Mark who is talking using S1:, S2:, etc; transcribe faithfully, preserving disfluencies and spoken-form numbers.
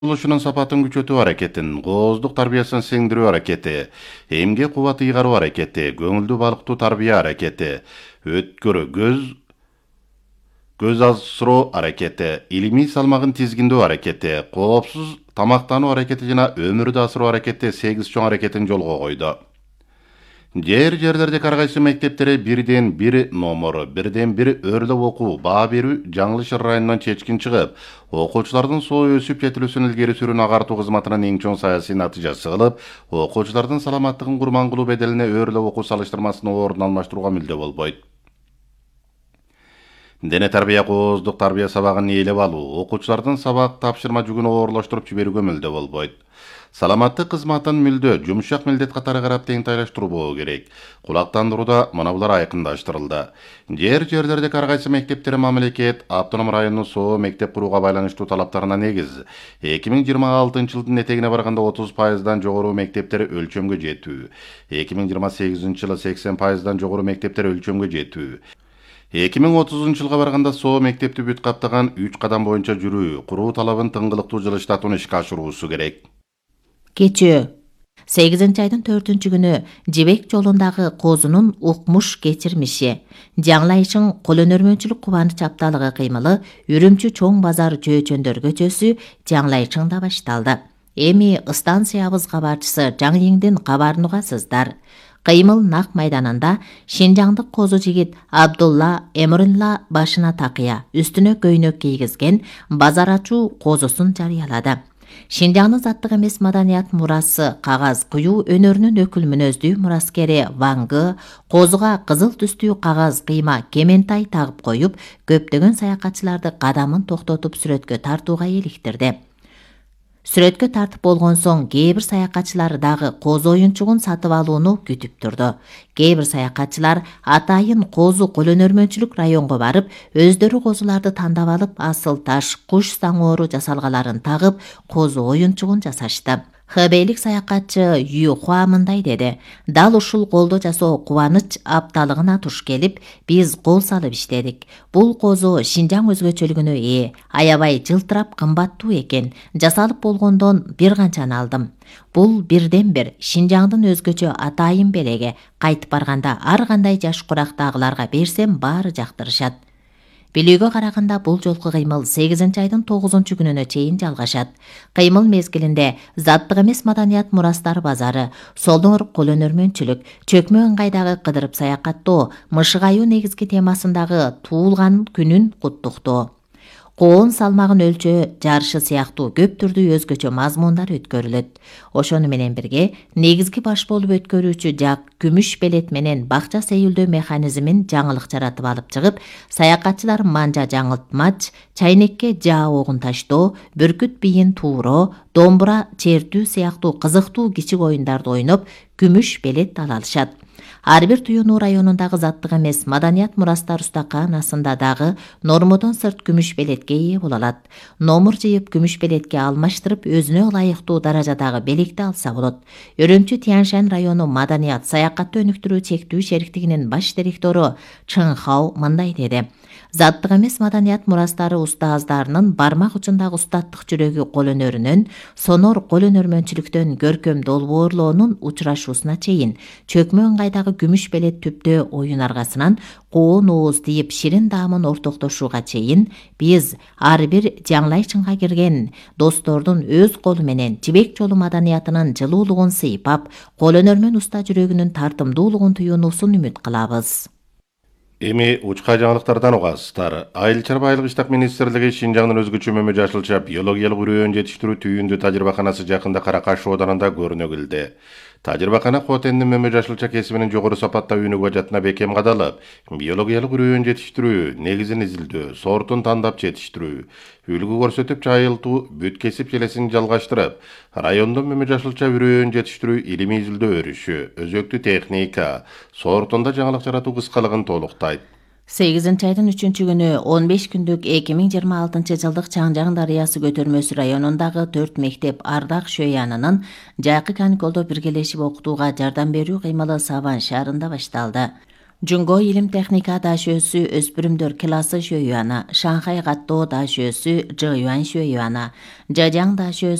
S1: Курулушунун сапатын күчөтүү аракетин, кооздук тарбиясын сиңдирүү аракети, эмгек кубаты ыйгаруу аракети, көңүлдүү балыктуу тарбия аракети, өткөрү көз көз асыроо аракети, илимий салмагын тизгиндөө аракети, коопсуз тамактануу аракети жана өмүрдү асыроо аракети сегиз чоң аракетин жолго койду. Жер жерлердеги ар кайсы мектептери бирден бир номер, бирден бир өрлөп окуу, баа берүү Жаңылыш районунан чечкин чыгып, окуучулардын соо өсүп жетилүүсүн илгери сүрүүнү агартуу кызматынын эң чоң саясий натыйжасы кылып, окуучулардын саламаттыгын курман кылуу беделине өрлөп окуу салыштырмасынын ордун алмаштырууга мүлдө болбойт. Дене тарбия кооздук тарбия сабагын ээлеп алуу, окуучулардын сабак тапшырма жүгүн оорлоштуруп жиберүүгө мүлдө болбойт. Саламаттык кызматын мүлдө жумшак милдет катары карап теңтайлаштыруу болуу керек. Кулактандырууда мына булар айкындаштырылды. Жер жерлердеги ар кайсы мектептер мамлекет автоном районунун соо мектеп курууга байланыштуу талаптарына негиз эки миң жыйырма алтынчы жылдын этегине барганда отуз пайыздан жогору мектептер өлчөмгө жетүү, эки миң жыйырма сегизинчи жылы сексен пайыздан жогору мектептер өлчөмгө жетүү, эки миң отузунчу жылга барганда соо мектепти бүт каптаган үч кадам боюнча жүрүү, куруу талабын тыңгылыктуу жылыштатууну ишке ашыруусу керек.
S2: Кечөө сегизинчи айдын төртүнчү күнү Жибек жолундагы козунун укмуш кечирмиши, жаңылайчың кол өнөрмөнчүлүк кубаныч апталыгы кыймылы Үрүмчү чоң базар жөөчөндөр көчөсү жаңылайчыңда башталды. Эми станциябыз кабарчысы Жаңыйыңдын кабарын угасыздар. Кыймыл нак майданында Шинжаңдык козу жигит Абдулла Эмрулла башына такыя, үстүнө көйнөк кийгизген базар ачуу козусун жарыялады. Шинжаңдын заттык эмес маданият мурасы кагаз куюу өнөрүнүн өкүл мүнөздүү мураскери Вангы козуга кызыл түстүү кагаз кыйма кементай тагып коюп, көптөгөн саякатчыларды кадамын токтотуп сүрөткө тартууга иликтирди. Сүрөткө тартып болгон соң кээ бир саякатчылар дагы козу оюнчугун сатып алууну күтүп турду. Кээ бир саякатчылар атайын козу кол өнөрмөнчүлүк районго барып, өздөрү козуларды тандап алып, асыл таш, куш саңоору жасалгаларын тагып, козу оюнчугун жасашты. Хэбейлик саякатчы Юхуа мындай деди: "Дал ушул колдо жасоо кубаныч апталыгына туш келип, биз кол салып иштедик. Бул козу Шинжаң өзгөчөлүгүнө ээ, аябай жылтырап кымбаттуу экен. Жасалып болгондон бир канчаны алдым. Бул бирден бир Шинжаңдын өзгөчө атайын белеге. Кайтып барганда ар кандай жаш курактагыларга берсем баары жактырышат." Билүүгө караганда бул жолку кыймыл сегизинчи айдын тогузунчу күнүнө чейин жалгашат. Кыймыл мезгилинде заттык эмес маданият мурастар базары, сонор кол өнөрмөнчүлүк, чөкмө ыңгайдагы кыдырып саякаттоо, мышык аюу негизги темасындагы туулган күнүн куттуктоо, коон салмагын өлчөө жарышы сыяктуу көп түрдүү өзгөчө мазмундар өткөрүлөт. Ошону менен бирге негизги баш болуп өткөрүүчү жак күмүш белет менен бакча сейилдөө механизмин жаңылык жаратып алып чыгып, саякатчылар манжа жаңылтмач, чайнекке жаа огун таштоо, бүркүт бийин тууроо, домбура чертүү сыяктуу кызыктуу кичик оюндарды ойноп, күмүш белет ала алышат. Ар бир Туюнуу районундагы заттык эмес маданият мурастар устаканасында дагы нормодон сырт күмүш белетке ээ боло алат. Номур жыйып күмүш белетке алмаштырып, өзүнө ылайыктуу даражадагы белекти алса болот. Үрүмчү Тяньшань району маданият саякатты өнүктүрүү чектүү шериктигинин баш директору Чын Хау мындай деди: "Заттык эмес маданият мурастары устаздарынын бармак учундагы устаттык жүрөгү кол өнөрүнөн, сонор кол өнөрмөнчүлүктөн көркөм долбоорлоонун учурашуусуна чейин, чөкмө ыңгайдагы күмүш белет түптөө оюн аргасынан коон ооз тийип ширин даамын ортоктошууга чейин, биз ар бир жаңылайчыңга кирген достордун өз колу менен Жибек жолу маданиятынын жылуулугун сыйпап, кол өнөрмөн уста жүрөгүнүн тартымдуулугун туюунуусун үмүт кылабыз."
S1: Эми учка жаңылыктардан угасыздар. Айыл чарбайлык иштак министрлиги Шинжаңдын өзгөчө мөмө жашылча биологиялык үрөөн жетиштирүү түйүндү тажрыйбаканасы жакында Каракаш ооданында көрүнө килди. Тажрыйбакана Хотендин мөмө жашылча кесибинин жогору сапатта өнүгүү бажатына бекем кадалып, биологиялык үрөөн жетиштирүү, негизин изилдөө, сортун тандап жетиштирүү, үлгү көрсөтүп жайылтуу, бүт кесип желесин жалгаштырып, райондо мөмө жашылча үрөөн жетиштирүү илимий изилдөө өрүшү, өзөктүү техника, сортунда жаңылык жаратуу кыскалыгын толуктайт.
S2: сегизинчи айдын үчүнчү күнү он беш күндүк эки миң жыйырма алтынчы жылдык Чаңжаң дарыясы көтөрмөсү районундагы төрт мектеп Ардак Шөянынын жайкы каникулдо биргелешип окутууга жардам берүү кыймылы Сабан шаарында башталды. Jungo ilim texnika daşösü öspürümдөр klası şöyüana, Şanxay gattoo daşösü Zheyuan şöyüana, Zhejiang daşösü